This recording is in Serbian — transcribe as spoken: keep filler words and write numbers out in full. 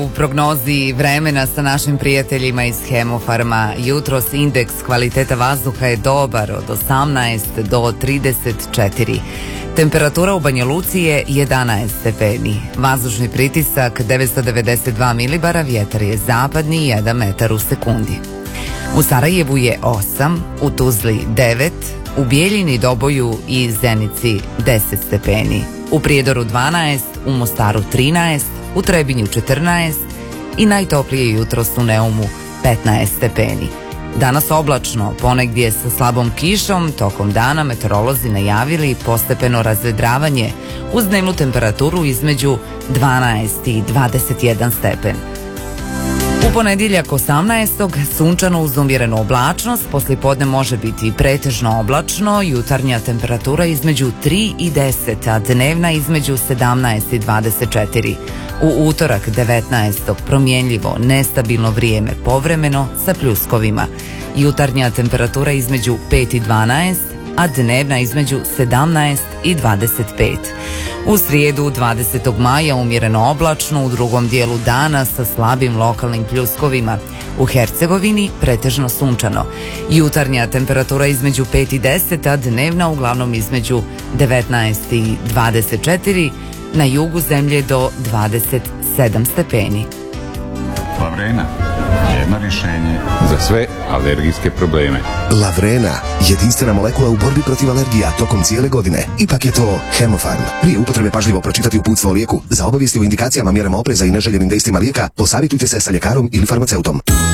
u prognozi vremena sa našim prijateljima iz Hemofarma. Jutros indeks kvaliteta vazduha je dobar od osamnaest do trideset četiri. Temperatura u Banja Luci je jedanaest stepeni. Vazdušni pritisak devetsto devedeset dva milibara, vjetar je zapadni jedan metar u sekundi. U Sarajevu je osam, u Tuzli devet, u Bijeljini, Doboju i Zenici deset stepeni. U Prijedoru dvanaest, u Mostaru trinaest, u Trebinju četrnaest i najtoplije jutros u Neumu petnaest stepeni. Danas oblačno, ponegdje sa slabom kišom, tokom dana meteorolozi najavili postepeno razvedravanje uz dnevnu temperaturu između dvanaest i dvadeset jedan stepen. U ponedjeljak osamnaestog sunčano uz umjerenu oblačnost, poslijepodne može biti pretežno oblačno, jutarnja temperatura između tri i deset, a dnevna između sedamnaest i dvadeset četiri. U utorak devetnaestog promjenljivo, nestabilno vrijeme povremeno sa pljuskovima. Jutarnja temperatura između pet i dvanaest, a dnevna između sedamnaest i dvadeset pet. U srijedu dvadesetog maja umjereno oblačno, u drugom dijelu dana sa slabim lokalnim pljuskovima. U Hercegovini pretežno sunčano. Jutarnja temperatura između pet i deset, a dnevna uglavnom između devetnaest i dvadeset četiri, na jugu zemlje do dvadeset sedam stepeni. Lavrena, jedno rješenje za sve alergijske probleme. Lavrena, jedinstvena molekula u borbi protiv alergija tokom cijele godine. Ipak je to Hemofarm. Prije upotrebe pažljivo pročitati uputstvo o lijeku. Za obavijesti o indikacijama, mjerama opreza i neželjenim dejstvima lijeka, posavjetujte se sa ljekarom ili farmaceutom.